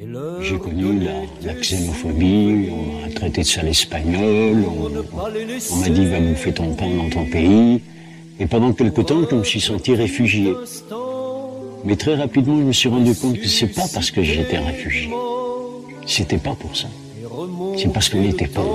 J'ai connu la xénophobie, on m'a traité de sale espagnol, on m'a dit va bouffer ton pain dans ton pays. Et pendant quelque temps, je me suis senti réfugié. Mais très rapidement, je me suis rendu compte que c'est pas parce que j'étais réfugié. C'était pas pour ça. C'est parce qu'on était pauvre.